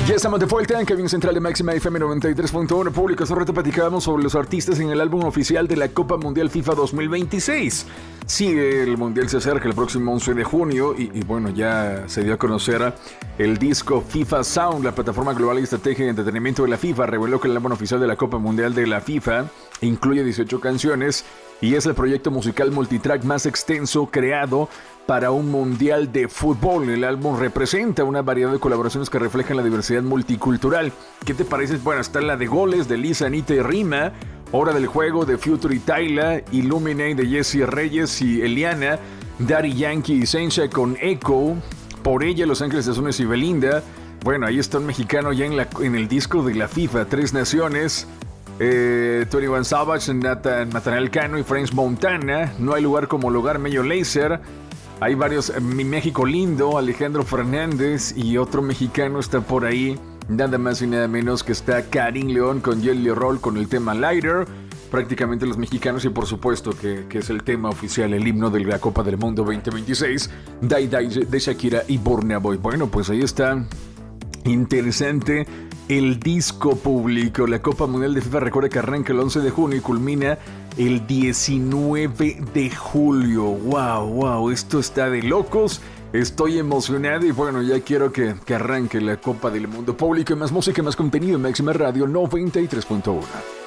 Ya estamos de vuelta en Cabina Central de Máxima FM 93.1 Público. Hace rato platicábamos sobre los artistas en el álbum oficial de la Copa Mundial FIFA 2026. Sí, el Mundial se acerca el próximo 11 de junio y bueno, ya se dio a conocer el disco FIFA Sound. La plataforma global y estrategia de entretenimiento de la FIFA reveló que el álbum oficial de la Copa Mundial de la FIFA incluye 18 canciones y es el proyecto musical multitrack más extenso creado para un mundial de fútbol. El álbum representa una variedad de colaboraciones que reflejan la diversidad multicultural. ¿Qué te parece? Bueno, está la de Goles de Lisa, Anita y Rima, Hora del Juego de Future y Tyla, Illuminate de Jessie Reyes y Eliana, Daddy Yankee y Sencha con Echo, Por Ella, Los Ángeles Azules y Belinda. Bueno, ahí está un mexicano ya en el disco de la FIFA, Tres Naciones, 21 Savage, Natanael Cano y French Montana, No Hay Lugar Como Lugar, Medio Laser. Hay varios, Mi México Lindo, Alejandro Fernández y otro mexicano está por ahí, nada más y nada menos que está Karim León con Jelly Roll con el tema Lighter, prácticamente los mexicanos y por supuesto que es el tema oficial, el himno de la Copa del Mundo 2026, Die Die de Shakira y Burna Boy. Bueno, pues ahí está, interesante el disco público. La Copa Mundial de FIFA, recuerda que arranca el 11 de junio y culmina el 19 de julio. Wow, esto está de locos. Estoy emocionado y bueno, ya quiero que arranque la Copa del Mundo público. Y más música, más contenido en Máxima Radio 93.1.